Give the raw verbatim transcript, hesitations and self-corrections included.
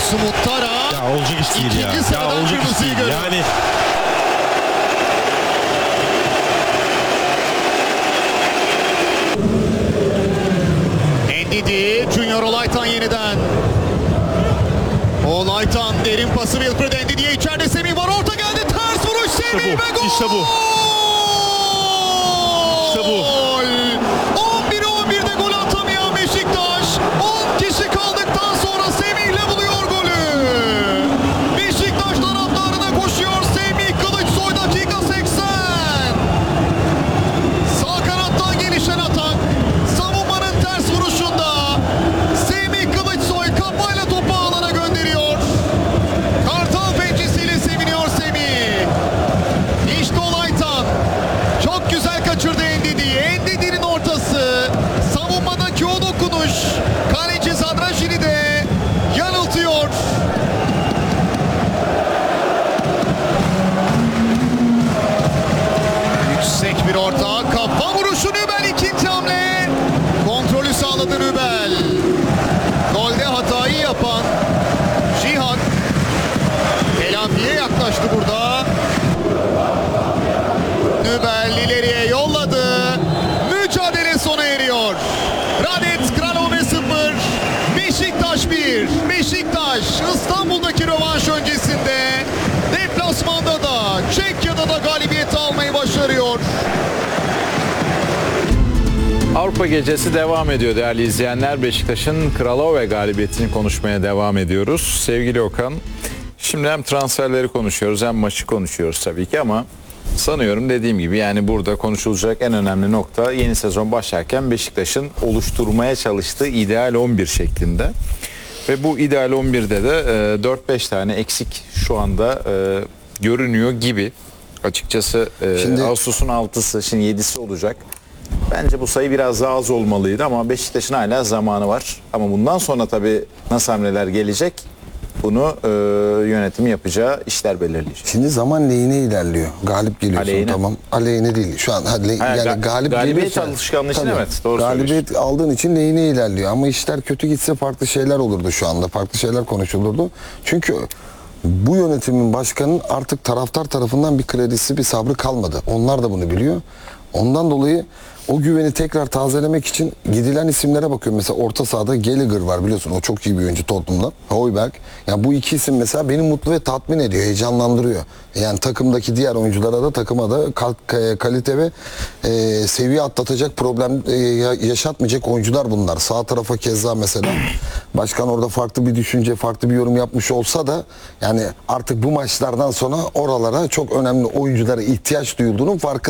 Sumuttara. Ya olacak iş değil ya. İkinci Ya sıradan olacak iş kırmızıyı değil. görüyor. Yani Ndidi, Junior Olaytan yeniden. Olaytan derin pası Wilfred Ndidi'ye, içeride Semih var, orta geldi, ters vuruş Semih İşte bu, ve gol! işte bu. İşte bu. on bire on birde gol atamayan Beşiktaş, on kişi kaldıktan sonra Semih'le buluyor golü. Beşiktaş taraftarına koşuyor Semih Kılıçsoy, dakika seksen. Sağ kanattan gelişen atak, savunmanın ters vuruşunda Semih Kılıçsoy kafayla topu alana gönderiyor. Kartal pençesiyle seviniyor Semih. İşte Olaytan. Çok güzel kaçırdı Ndidi'yi. Ndidi'nin ortası. Savunmadaki o dokunuş. Kaleci Zadrajini de yanıltıyor. Yüksek bir orta. Kafa vuruşu Nübel, ikinci hamle. Kontrolü sağladı Nübel. Golde hatayı yapan Cihan telafiye yaklaştı burada. Nübel ileriye yolladı. Mücadele sona eriyor. Radek Kralove sıfır. Beşiktaş bir. Beşiktaş İstanbul'daki rövanş öncesinde deplasmanda da Çekya'da da galibiyeti almayı başarıyor. Avrupa Gecesi devam ediyor değerli izleyenler. Beşiktaş'ın Kralove galibiyetini konuşmaya devam ediyoruz. Sevgili Okan, şimdi hem transferleri konuşuyoruz hem maçı konuşuyoruz tabii ki ama sanıyorum dediğim gibi yani burada konuşulacak en önemli nokta yeni sezon başlarken Beşiktaş'ın oluşturmaya çalıştığı ideal on bir şeklinde. Ve bu ideal on birde de e, dört beş tane eksik şu anda e, görünüyor gibi. Açıkçası e, Şimdi- Ağustos'un altısı, şimdi yedisi olacak. Bence bu sayı biraz daha az olmalıydı ama Beşiktaş'ın hala zamanı var. Ama bundan sonra tabii nasıl hamleler gelecek bunu e, yönetim yapacağı işler belirleyecek. Şimdi zaman lehine ilerliyor. Galip geliyorsun, Aleyhine. tamam. Aleyhine değil. Şu an hadi, Ha, yani ga- galip galibiyet geliyorsa- alışkanlığı için Tabii. evet, doğru Galibiyet aldığın için lehine ilerliyor. Ama işler kötü gitse farklı şeyler olurdu şu anda. Farklı şeyler konuşulurdu. Çünkü bu yönetimin, başkanın artık taraftar tarafından bir kredisi, bir sabrı kalmadı. Onlar da bunu biliyor. Ondan dolayı o güveni tekrar tazelemek için gidilen isimlere bakıyorum. Mesela orta sahada Gallagher var, biliyorsun. O çok iyi bir oyuncu Tottenham'dan. Højbjerg. Yani bu iki isim mesela beni mutlu ve tatmin ediyor, heyecanlandırıyor. Yani takımdaki diğer oyunculara da, takıma da kal- kalite ve e, seviye atlatacak, problem e, ya- yaşatmayacak oyuncular bunlar. Sağ tarafa keza mesela başkan orada farklı bir düşünce, farklı bir yorum yapmış olsa da yani artık bu maçlardan sonra oralara çok önemli oyunculara ihtiyaç duyulduğunun farkında.